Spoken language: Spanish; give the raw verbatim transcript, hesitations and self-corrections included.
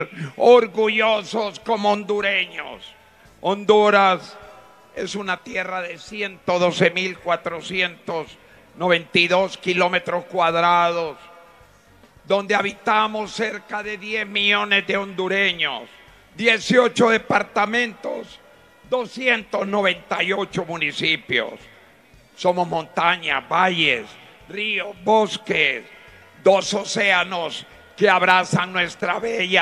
orgullosos como hondureños. Honduras es una tierra de ciento doce mil cuatrocientos noventa y dos kilómetros cuadrados, donde habitamos cerca de diez millones de hondureños, dieciocho departamentos, doscientos noventa y ocho municipios. Somos montañas, valles, ríos, bosques, dos océanos que abrazan nuestra bella